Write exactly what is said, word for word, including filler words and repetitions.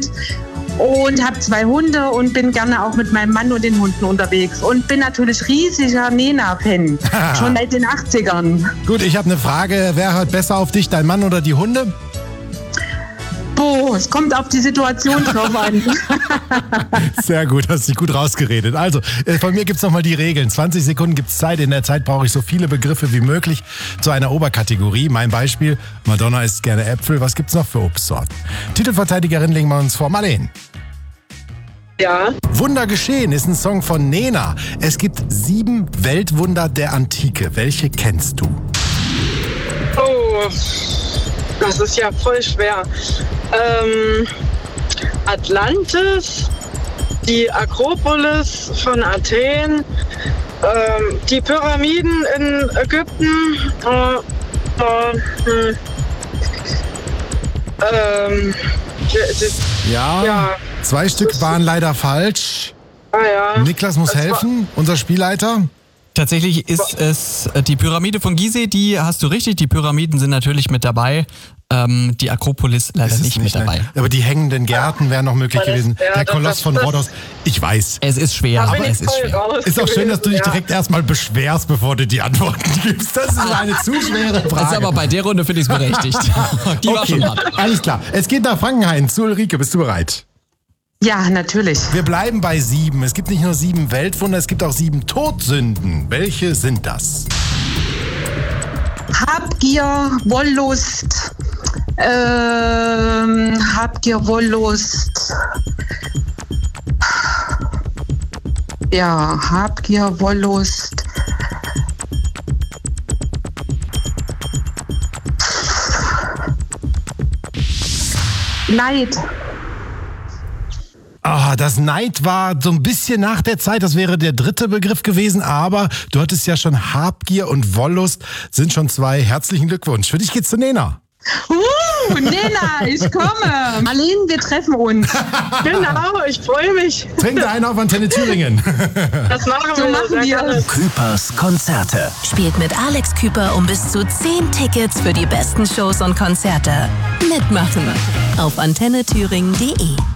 alt und habe zwei Hunde und bin gerne auch mit meinem Mann und den Hunden unterwegs. Und bin natürlich riesiger Nena-Fan, schon seit den achtzigern. Gut, ich habe eine Frage. Wer hört besser auf dich, dein Mann oder die Hunde? Boah, es kommt auf die Situation drauf an. Sehr gut, hast dich gut rausgeredet. Also, äh, von mir gibt's nochmal die Regeln. zwanzig Sekunden gibt's Zeit. In der Zeit brauche ich so viele Begriffe wie möglich zu einer Oberkategorie. Mein Beispiel, Madonna isst gerne Äpfel. Was gibt's noch für Obstsorten? Titelverteidigerin legen wir uns vor. Marleen. Ja. Wunder geschehen ist ein Song von Nena. Es gibt sieben Weltwunder der Antike. Welche kennst du? Oh, das ist ja voll schwer. Ähm, Atlantis, die Akropolis von Athen, ähm, die Pyramiden in Ägypten, äh, äh, hm, ähm, Ja, ja, zwei Stück waren leider falsch. ah ja. Niklas muss Das war- helfen, unser Spielleiter. Tatsächlich ist es äh, die Pyramide von Gizeh, die hast du richtig. Die Pyramiden sind natürlich mit dabei. Ähm, die Akropolis leider Ist es nicht, mit dabei. ne? Aber die hängenden Gärten wären noch möglich Aber das- gewesen. ja, Der das- Koloss das- von das- Rhodos. Ich weiß. Es ist schwer, Da aber bin ich es ist voll schwer. raus Ist auch schön, dass du dich gewesen, direkt erstmal beschwerst, bevor du die Antworten gibst. Das ist eine zu schwere Das ist Frage. aber bei der Runde finde ich es berechtigt. Die war schon Okay, hart. alles klar. Es geht nach Frankenhain zu Ulrike. Bist du bereit? Ja, natürlich. Wir bleiben bei sieben. Es gibt nicht nur sieben Weltwunder, es gibt auch sieben Todsünden. Welche sind das? Habgier, Wollust, ähm, Habgier, Wollust. Ja, Habgier, Wollust. Neid. Ah, das Neid war so ein bisschen nach der Zeit, das wäre der dritte Begriff gewesen, aber du hattest ja schon Habgier und Wollust, sind schon zwei. Herzlichen Glückwunsch. Für dich geht's zu Nena. Uh, Nena, ich komme. Marleen, wir treffen uns. Genau, ich freue mich. Trink dir einen auf Antenne Thüringen. Das machen So wir machen sehr wir gerne. es. Küpers Konzerte. Spielt mit Alex Küper um bis zu zehn Tickets für die besten Shows und Konzerte. Mitmachen auf antenne thüringen punkt de.